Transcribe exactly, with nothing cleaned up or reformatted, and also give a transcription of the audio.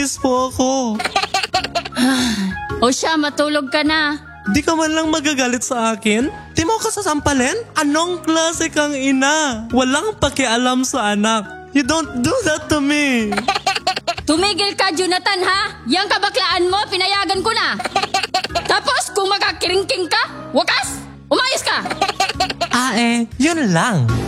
Is po ako. O siya, matulog ka na. Di ka man lang magagalit sa akin? Di mo ka sasampalin? Anong klase kang ina? Walang pakialam sa anak. You don't do that to me. Tumigil ka, Jonathan, ha? Yang kabaklaan mo, pinayagan ko na. Tapos, kung makakiringking ka, wakas, umayos ka. Ah eh, yun lang.